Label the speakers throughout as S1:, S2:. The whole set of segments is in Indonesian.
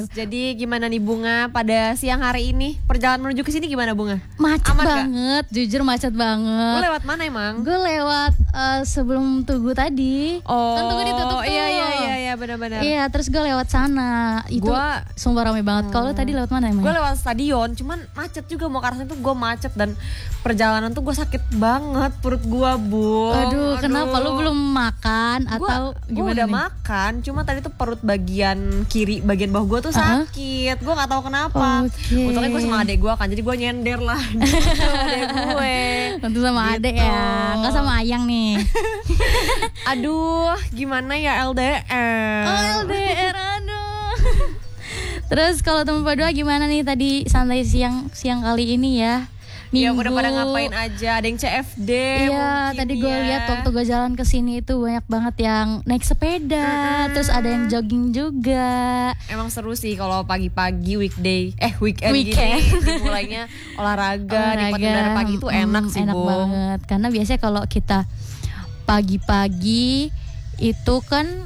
S1: Jadi gimana nih Bunga pada siang hari ini? Perjalanan menuju ke sini gimana Bunga?
S2: Macet
S1: Aman
S2: banget, jujur macet
S1: Gue
S2: banget.
S1: lewat mana emang?
S2: Gue lewat sebelum Tugu tadi. Kan Tugu ditutup tuh.
S1: Iya benar-benar.
S2: Iya, terus gue lewat sana. Itu sumpah rame banget. Kalau tadi lewat mana emang?
S1: Gue lewat stadion, cuman macet juga mau ke arah sana tuh gue macet dan perjalanan tuh gue sakit banget perut gue Bung.
S2: Aduh, kenapa lu belum makan atau
S1: Gue
S2: gimana
S1: udah
S2: nih?
S1: makan, cuma tadi tuh perut bagian kiri, bagian bawah gue tuh sakit. Gue nggak tahu kenapa.
S2: Oke.
S1: Untungnya gue sama adek gue kan, jadi gue nyender lah sama adek gue.
S2: Tentu sama
S1: Gitu.
S2: adek ya, nggak sama Ayang nih.
S1: Aduh, gimana ya LDR?
S2: Oh LDR, aduh. Terus kalau teman berdua gimana nih tadi santai siang kali ini ya?
S1: Ya
S2: Minggu.
S1: udah pada ngapain aja, ada yang CFD
S2: Iya,
S1: mungkin
S2: tadi gue
S1: ya.
S2: lihat waktu gue jalan ke sini itu banyak banget yang naik sepeda, terus ada yang jogging juga.
S1: Emang seru sih kalau pagi-pagi weekend gini
S2: Weekend.
S1: dimulainya olahraga, nikmatin udara pagi itu enak sih
S2: enak
S1: Bung.
S2: banget. Karena biasanya kalau kita pagi-pagi itu kan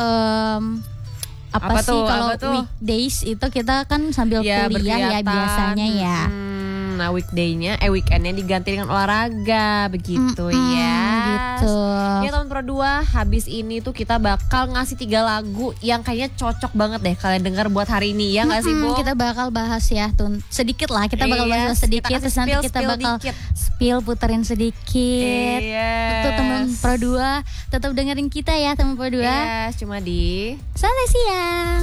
S2: apa sih
S1: tuh,
S2: kalau
S1: apa tuh?
S2: weekdays itu kita kan sambil kuliah ya
S1: berkegiatan.
S2: biasanya ya.
S1: Nah weekendnya diganti dengan olahraga begitu ya.
S2: Gitu.
S1: Ya teman Pro 2, habis ini tuh kita bakal ngasih 3 lagu yang kayaknya cocok banget deh kalian dengar buat hari ini ya nggak sih Bu?
S2: Kita bakal bahas ya sedikit lah, kita bakal bahas sedikit,
S1: kita
S2: terus nanti kita bakal
S1: dikit.
S2: puterin sedikit.
S1: Yes.
S2: Tuh teman Pro 2 tetap dengerin kita ya teman Pro 2.
S1: Yes, cuma di
S2: Santai siang.